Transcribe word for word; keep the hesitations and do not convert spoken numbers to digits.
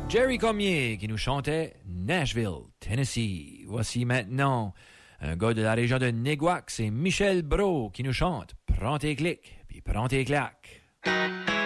Jerry Cormier qui nous chantait Nashville, Tennessee. Voici maintenant un gars de la région de Néguac, c'est Michel Brault qui nous chante Prends tes clics, puis prends tes claques.